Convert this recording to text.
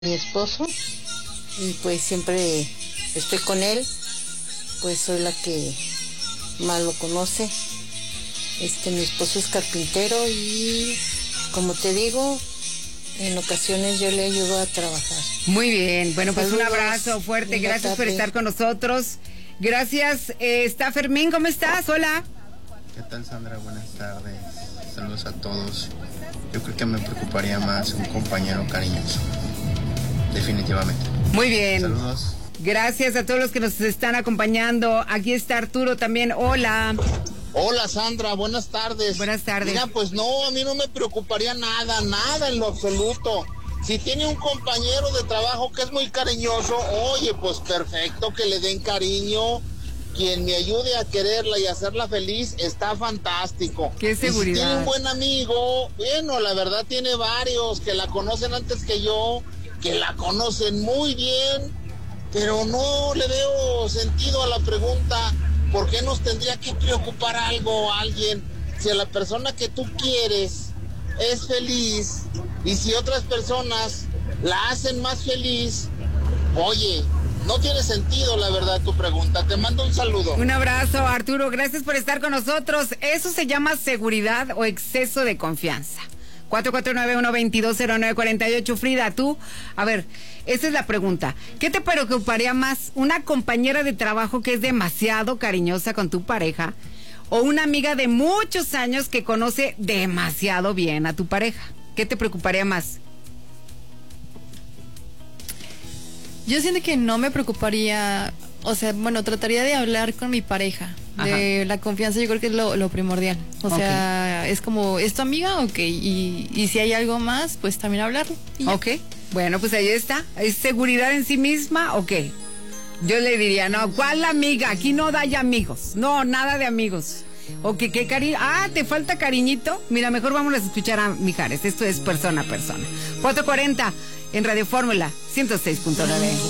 Mi esposo, y pues siempre estoy con él, pues soy la que más lo conoce. Mi esposo es carpintero y, como te digo, en ocasiones yo le ayudo a trabajar. Muy bien, bueno, pues Saludos. Un abrazo fuerte, Buena gracias por tarde. estar con nosotros. Gracias, está Fermín, ¿cómo estás? Hola. ¿Qué tal, Sandra? Buenas tardes. Saludos a todos. Yo creo que me preocuparía más un compañero cariñoso. Definitivamente. Muy bien. Saludos. Gracias a todos los que nos están acompañando. Aquí está Arturo también, hola. Hola Sandra, buenas tardes. Buenas tardes. Mira, pues no, a mí no me preocuparía nada en lo absoluto. Si tiene un compañero de trabajo que es muy cariñoso, oye, pues perfecto, que le den cariño. Quien me ayude a quererla y hacerla feliz está fantástico. Qué seguridad. Y si tiene un buen amigo, bueno, la verdad tiene varios que la conocen antes que yo, que la conocen muy bien, pero no le veo sentido a la pregunta. ¿Por qué nos tendría que preocupar algo a alguien si a la persona que tú quieres es feliz y si otras personas la hacen más feliz? Oye, no tiene sentido la verdad tu pregunta. Te mando un saludo. Un abrazo, Arturo, gracias por estar con nosotros. Eso se llama seguridad o exceso de confianza. 449-122-0948. Frida, tú, a ver, esa es la pregunta. ¿Qué te preocuparía más? ¿Una compañera de trabajo que es demasiado cariñosa con tu pareja? ¿O una amiga de muchos años que conoce demasiado bien a tu pareja? ¿Qué te preocuparía más? Yo siento que no me preocuparía, o sea, bueno, trataría de hablar con mi pareja. De la confianza, yo creo que es lo primordial. O sea, es como, ¿es tu amiga? Ok, y si hay algo más, pues también hablarlo. Ok, bueno, pues ahí está. ¿Es seguridad en sí misma? Ok. Yo le diría, no, ¿cuál amiga? Aquí no hay amigos. No, nada de amigos. Ok, qué cariño. Ah, ¿te falta cariñito? Mira, mejor vamos a escuchar a Mijares. Esto es persona a persona. 440 en Radio Fórmula 106.9.